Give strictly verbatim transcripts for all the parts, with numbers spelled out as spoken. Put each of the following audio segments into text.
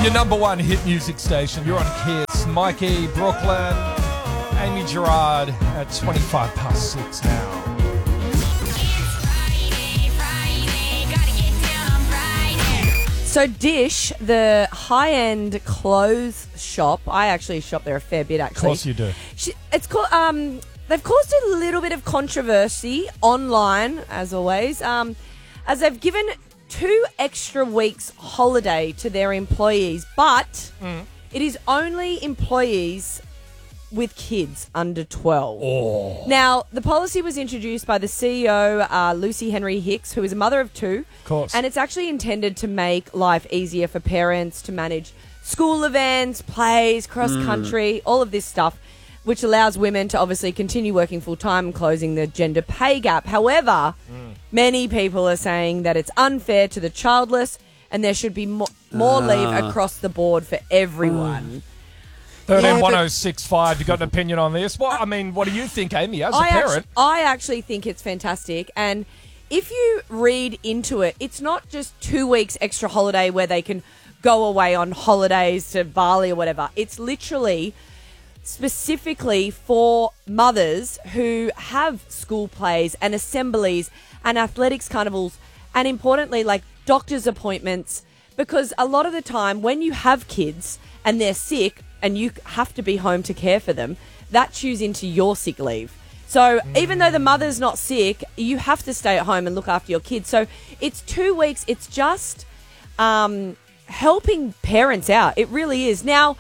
Your number one hit music station. You're on Kiss. Mikey, Brooklyn, Amy Gerard at twenty-five past six now. So Dish, the high-end clothes shop, I actually shop there a fair bit, actually. Of course you do. She, it's called. Um, they've caused a little bit of controversy online, as always, um, as they've given two extra weeks holiday to their employees, but mm. it is only employees with kids under twelve. Oh. Now, the policy was introduced by the C E O, uh, Lucy Henry Hicks, who is a mother of two. Of course. And it's actually intended to make life easier for parents to manage school events, plays, cross-country, mm. all of this stuff, which allows women to obviously continue working full-time and closing the gender pay gap. However, mm. many people are saying that it's unfair to the childless and there should be more, more uh. leave across the board for everyone. Mm. thirteen one oh six five, you got an opinion on this? Well, I mean, what do you think, Amy, as a I parent? Actually, I actually think it's fantastic. And if you read into it, it's not just two weeks extra holiday where they can go away on holidays to Bali or whatever. It's literally specifically for mothers who have school plays and assemblies and athletics carnivals and, importantly, like doctor's appointments, because a lot of the time when you have kids and they're sick and you have to be home to care for them, that chews into your sick leave. So mm. even though the mother's not sick, you have to stay at home and look after your kids. So it's two weeks. It's just um, helping parents out. It really is. Now,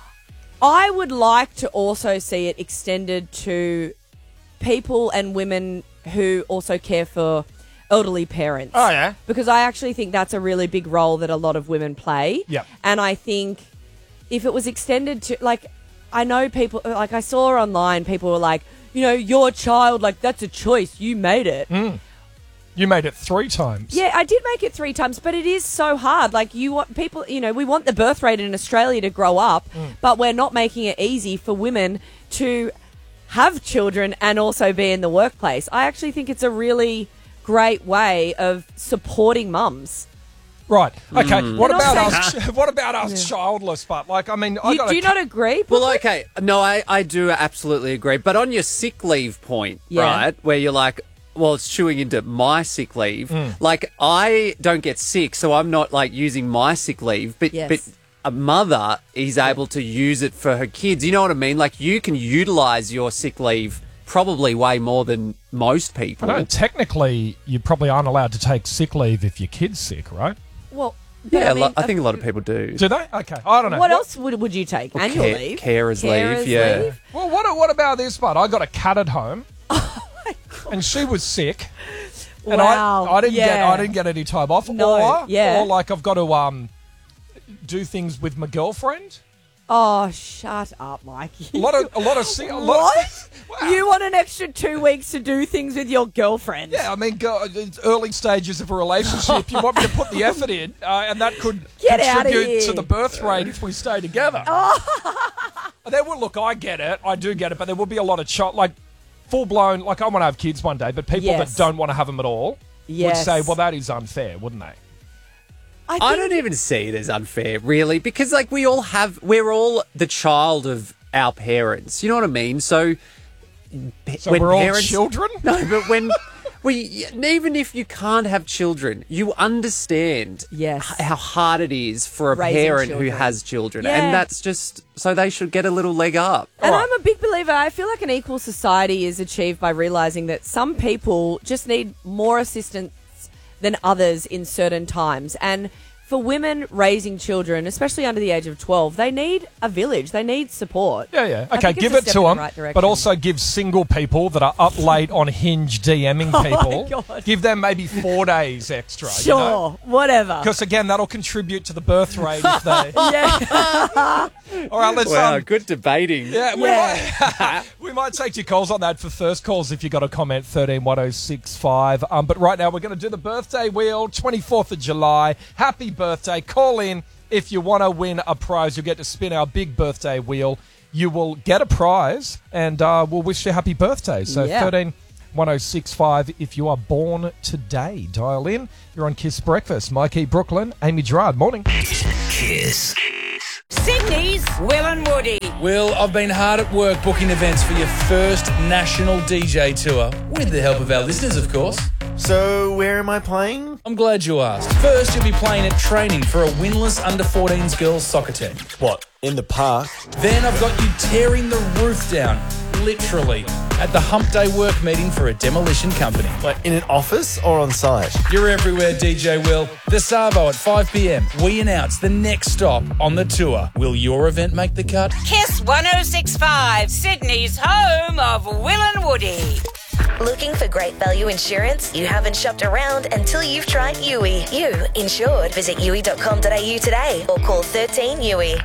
I would like to also see it extended to people and women who also care for elderly parents. Oh, yeah? Because I actually think that's a really big role that a lot of women play. Yeah. And I think if it was extended to, like, I know people, like I saw online, people were like, you know, your child, like, that's a choice. You made it. Mm. You made it three times. Yeah, I did make it three times, but it is so hard. Like, you want people, you know, we want the birth rate in Australia to grow up, mm. but we're not making it easy for women to have children and also be in the workplace. I actually think it's a really great way of supporting mums. Right. Okay. Mm. What, about also, us, what about us yeah. childless? But, like, I mean... I you, got do you cu- not agree? Well, okay. No, I, I do absolutely agree. But on your sick leave point, yeah. right, where you're like, well, it's chewing into my sick leave. Mm. Like, I don't get sick, so I'm not, like, using my sick leave. But, yes. but a mother is able to use it for her kids. You know what I mean? Like, you can utilise your sick leave probably way more than most people. I know, technically, you probably aren't allowed to take sick leave if your kid's sick, right? Well, yeah, I, mean, I think a lot of people do. Do they? Okay, I don't know. What, what else would would you take? Well, Annual care, leave, carers, carers leave, yeah. Leave? Well, what what about this? But I got a cat at home, oh my God. and she was sick, and wow. I I didn't yeah. get I didn't get any time off. No, or, yeah. or like I've got to um do things with my girlfriend. Oh, shut up, Mikey. A lot of a lot of sick. What? Wow. You want an extra two weeks to do things with your girlfriend? Yeah, I mean, go, it's early stages of a relationship. You want me to put the effort in, uh, and that could Get out of contribute here. to the birth rate if we stay together. Oh. There will look. I get it. I do get it, but there will be a lot of child, like full blown. Like I want to have kids one day, but people yes. that don't want to have them at all yes. would say, "Well, that is unfair," wouldn't they? I, I don't even see it as unfair, really, because like we all have, we're all the child of our parents. You know what I mean? So, so when we're all parents, children. No, but when we, even if you can't have children, you understand yes. how hard it is for a Raising parent children. who has children, yeah. and that's just so they should get a little leg up. And right. I'm a big believer. I feel like an equal society is achieved by realising that some people just need more assistance than others in certain times. And for women raising children, especially under the age of twelve, they need a village. They need support. Yeah, yeah. I Okay, think give it's it a to step in them, the right direction. but also give single people that are up late on Hinge DMing Oh people, my God. give them maybe four days extra. Sure, you know? whatever. Because again, that'll contribute to the birth rate if they. Yeah. All right, let's. Wow, um, good debating. Yeah, we, Yeah. Might, we might take your calls on that for first calls if you got a comment, thirteen one oh six five. Um, but right now we're going to do the birthday wheel, twenty-fourth of July. Happy birthday. Call in if you want to win a prize. You'll get to spin our big birthday wheel. You will get a prize and uh, we'll wish you happy birthday. So Yeah. thirteen one oh six five if you are born today. Dial in. You're on Kiss Breakfast. Mikey, Brooklyn, Amy Gerard. Morning. Kiss. Sydney's Will and Woody. Will, I've been hard at work booking events for your first national D J tour, with the help of our listeners, of course. So, where am I playing? I'm glad you asked. First, you'll be playing at training for a winless under fourteens girls soccer team. What, in the park? Then I've got you tearing the roof down, literally, at the hump day work meeting for a demolition company. Like, in an office or on site? You're everywhere, D J Will. The Savo at five p.m. We announce the next stop on the tour. Will your event make the cut? Kiss one oh six point five, Sydney's home of Will and Woody. Looking for great value insurance? You haven't shopped around until you've tried U I. You insured. Visit U I dot com dot a u today or call thirteen U I.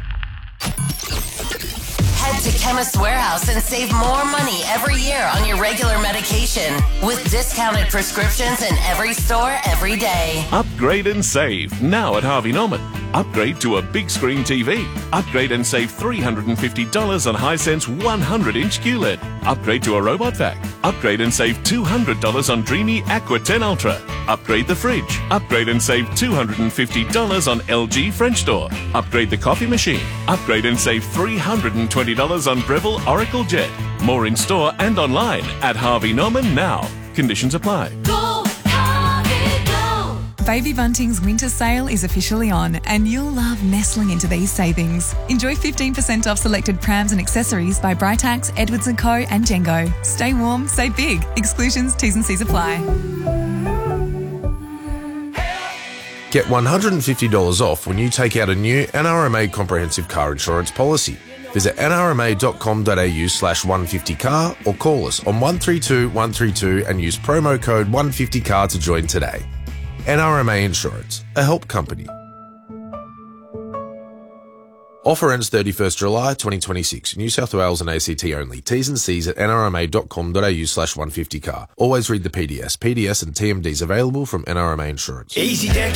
Head to Chemist Warehouse and save more money every year on your regular medication with discounted prescriptions in every store every day. Upgrade and save now at Harvey Norman. Upgrade to a big screen T V. Upgrade and save three hundred fifty dollars on Hisense one hundred inch Q L E D. Upgrade to a robot vac. Upgrade and save two hundred dollars on Dreamy Aqua ten Ultra. Upgrade the fridge. Upgrade and save two hundred fifty dollars on L G French door. Upgrade the coffee machine. Upgrade and save three hundred twenty dollars on Breville Oracle Jet. More in store and online at Harvey Norman now. Conditions apply. Go, Harvey, go! Baby Bunting's winter sale is officially on, and you'll love nestling into these savings. Enjoy fifteen percent off selected prams and accessories by Britax, Edwards and Co and Jengo. Stay warm, save big. Exclusions, T's and C's apply. Get one hundred fifty dollars off when you take out a new N R M A comprehensive car insurance policy. Visit n r m a dot com dot a u slash one fifty car or call us on one three two one three two and use promo code one fifty car to join today. N R M A Insurance, a help company. Offer ends thirty-first July twenty twenty-six. New South Wales and A C T only. T's and C's at n r m a dot com dot a u slash one fifty car. Always read the P D S. P D S and T M Ds available from N R M A Insurance. Easy